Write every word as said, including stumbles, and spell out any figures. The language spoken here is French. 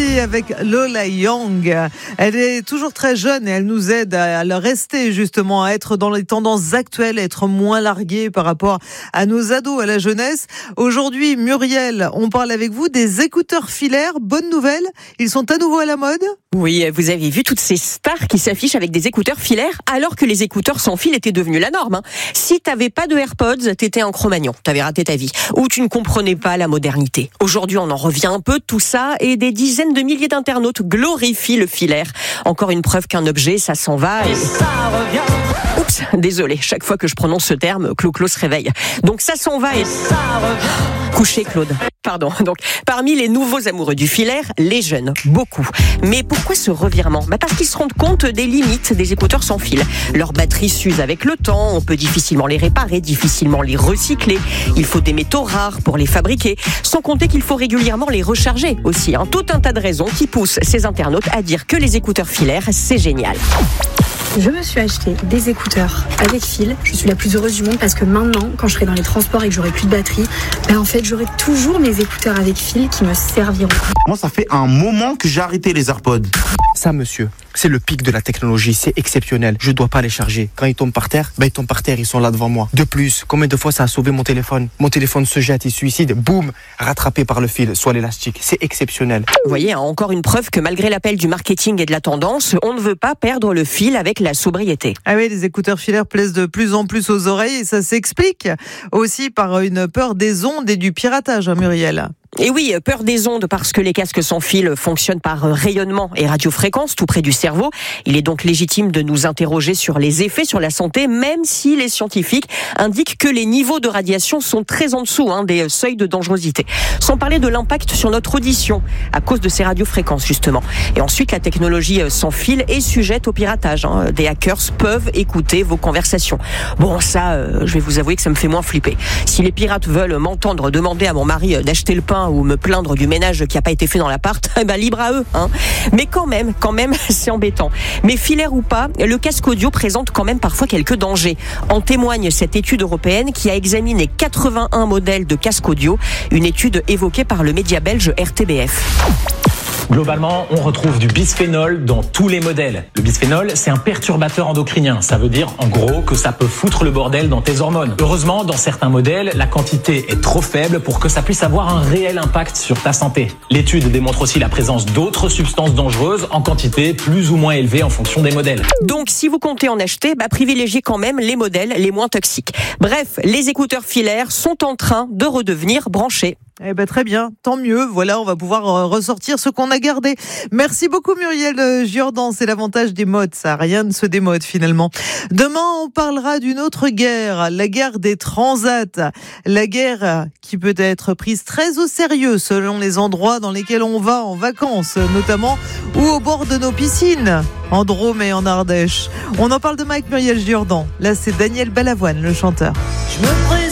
parti avec Lola Young. Elle est toujours très jeune et elle nous aide à le rester justement, à être dans les tendances actuelles, à être moins larguée par rapport à nos ados, à la jeunesse. Aujourd'hui, Muriel, on parle avec vous des écouteurs filaires. Bonne nouvelle, ils sont à nouveau à la mode. Oui, vous avez vu toutes ces stars qui s'affichent avec des écouteurs filaires alors que les écouteurs sans fil étaient devenus la norme. Hein. Si t'avais pas de AirPods, t'étais un Cro-Magnon, t'avais raté ta vie. Ou tu ne comprenais pas la modernité. Aujourd'hui, on en revient un peu de tout ça et des dizaines de milliers d'internautes glorifient le filaire. Encore une preuve qu'un objet, ça s'en va et... et ça revient. Oups, désolé, chaque fois que je prononce ce terme, Clo-Clo se réveille. Donc ça s'en va et, et ça revient. Couché, Claude. Pardon. Donc, parmi les nouveaux amoureux du filaire, les jeunes, beaucoup. Mais pourquoi ce revirement ? Bah parce qu'ils se rendent compte des limites des écouteurs sans fil. Leur batterie s'use avec le temps, on peut difficilement les réparer, difficilement les recycler. Il faut des métaux rares pour les fabriquer, sans compter qu'il faut régulièrement les recharger aussi. Hein. Tout un tas de raisons qui poussent ces internautes à dire que les écouteurs filaires, c'est génial. Je me suis acheté des écouteurs avec fil. Je suis la plus heureuse du monde parce que maintenant, quand je serai dans les transports et que j'aurai plus de batterie, ben en fait, j'aurai toujours mes écouteurs avec fil qui me serviront. Moi, ça fait un moment que j'ai arrêté les AirPods. Ça, monsieur, c'est le pic de la technologie, c'est exceptionnel. Je dois pas les charger. Quand ils tombent par terre, ben ils tombent par terre, ils sont là devant moi. De plus, combien de fois ça a sauvé mon téléphone ? Mon téléphone se jette, il suicide, boum, rattrapé par le fil, soit l'élastique. C'est exceptionnel. Vous voyez, hein, encore une preuve que malgré l'appel du marketing et de la tendance, on ne veut pas perdre le fil avec la sobriété. Ah oui, les écouteurs filaires plaisent de plus en plus aux oreilles et ça s'explique aussi par une peur des ondes et du piratage, hein, Muriel. Et oui, peur des ondes parce que les casques sans fil fonctionnent par rayonnement et radiofréquence tout près du cerveau. Il est donc légitime de nous interroger sur les effets sur la santé, même si les scientifiques indiquent que les niveaux de radiation sont très en dessous hein, des seuils de dangerosité. Sans parler de l'impact sur notre audition à cause de ces radiofréquences justement. Et ensuite, la technologie sans fil est sujette au piratage. Hein. Des hackers peuvent écouter vos conversations. Bon, ça, euh, je vais vous avouer que ça me fait moins flipper. Si les pirates veulent m'entendre demander à mon mari d'acheter le pain ou me plaindre du ménage qui n'a pas été fait dans l'appart, eh ben libre à eux. Hein. Mais quand même, quand même, c'est embêtant. Mais filaire ou pas, le casque audio présente quand même parfois quelques dangers. En témoigne cette étude européenne qui a examiné quatre-vingt-un modèles de casque audio, une étude évoquée par le média belge R T B F. Globalement, on retrouve du bisphénol dans tous les modèles. Le bisphénol, c'est un perturbateur endocrinien. Ça veut dire, en gros, que ça peut foutre le bordel dans tes hormones. Heureusement, dans certains modèles, la quantité est trop faible pour que ça puisse avoir un réel impact sur ta santé. L'étude démontre aussi la présence d'autres substances dangereuses en quantité plus ou moins élevée en fonction des modèles. Donc, si vous comptez en acheter, bah, privilégiez quand même les modèles les moins toxiques. Bref, les écouteurs filaires sont en train de redevenir branchés. Eh ben très bien, tant mieux. Voilà, on va pouvoir ressortir ce qu'on a gardé. Merci beaucoup Muriel Giordan. C'est l'avantage des modes, ça. Rien ne se démode finalement. Demain, on parlera d'une autre guerre, la guerre des transats. La guerre qui peut être prise très au sérieux selon les endroits dans lesquels on va en vacances, notamment ou au bord de nos piscines, en Drôme et en Ardèche. On en parle demain avec Muriel Giordan. Là, c'est Daniel Balavoine, le chanteur. Je me